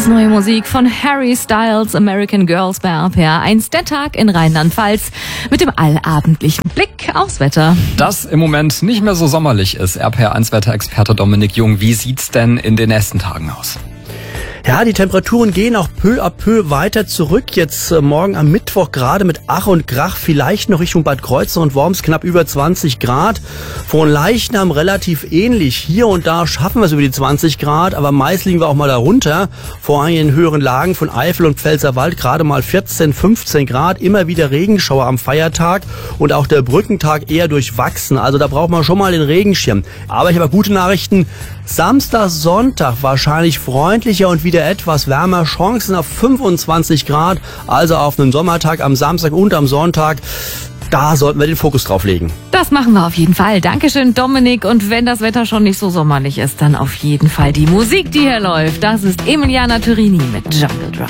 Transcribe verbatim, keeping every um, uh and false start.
ist neue Musik von Harry Styles, American Girls bei R P R eins, der Tag in Rheinland-Pfalz mit dem allabendlichen Blick aufs Wetter. Das im Moment nicht mehr so sommerlich ist. R P R eins Wetterexperte Dominik Jung, wie sieht's denn in den nächsten Tagen aus? Ja, die Temperaturen gehen auch peu à peu weiter zurück. Jetzt äh, morgen am Mittwoch gerade mit Ach und Krach, vielleicht noch Richtung Bad Kreuznach und Worms knapp über zwanzig Grad. Frohnleichnam relativ ähnlich. Hier und da schaffen wir es über die zwanzig Grad, aber meist liegen wir auch mal darunter. Vor allem in den höheren Lagen von Eifel und Pfälzerwald gerade mal vierzehn, fünfzehn Grad. Immer wieder Regenschauer am Feiertag und auch der Brückentag eher durchwachsen. Also da braucht man schon mal den Regenschirm. Aber ich habe gute Nachrichten. Samstag, Sonntag wahrscheinlich freundlicher und wieder etwas wärmer. Chancen auf fünfundzwanzig Grad, also auf einen Sommertag am Samstag und am Sonntag. Da sollten wir den Fokus drauf legen. Das machen wir auf jeden Fall. Dankeschön, Dominik. Und wenn das Wetter schon nicht so sommerlich ist, dann auf jeden Fall die Musik, die hier läuft. Das ist Emiliana Turini mit Jungle Drum.